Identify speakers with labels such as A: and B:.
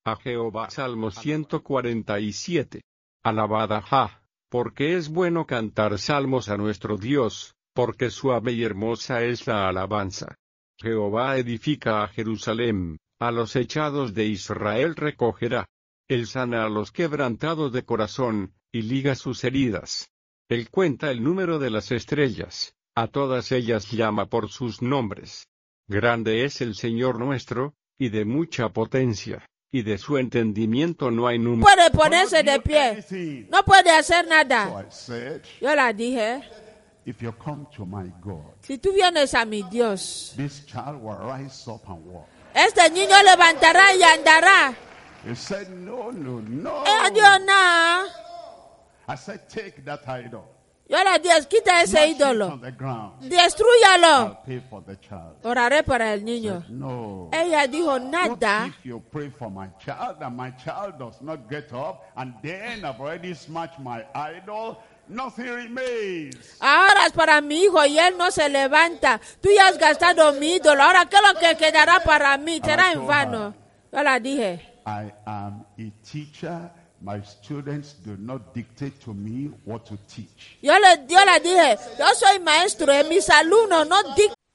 A: a Jehová. Salmo 147. Alabad a Jah, porque es bueno cantar salmos a nuestro Dios, porque suave y hermosa es la alabanza. Jehová edifica a Jerusalén, a los echados de Israel recogerá. Él sana a los quebrantados de corazón, y liga sus heridas. Él cuenta el número de las estrellas, a todas ellas llama por sus nombres. Grande es el Señor nuestro, y de mucha potencia, y de su entendimiento no hay número.
B: Puede ponerse de pie. No puede hacer
C: So
B: nada.
C: I said,
B: Yo la dije,
C: if you come to my God,
B: si tú vienes a mi Dios,
C: this child will rise up and walk.
B: este niño levantará y andará.
C: He said, no, no, no.
B: Ella dijo, no.
C: I said, take that idol.
B: Yo le dije, quita ese
C: Smash it
B: ídolo.
C: on the ground.
B: Destrúyalo.
C: I'll pay for the child.
B: Oraré para el niño.
C: No.
B: Ella dijo,
C: What
B: nada.
C: if you pray for my child and my child does not get up and then I've already smashed my idol? Nothing remains.
B: Ahora es para mi hijo y él no se levanta. Tú ya has gastado mi ídolo. Ahora, ¿qué es lo que quedará para mí? Será en vano. Yo la dije,
C: I am a teacher. My students do not dictate to me what to teach.
B: yo le dije, yo soy maestro y mis alumnos no dictan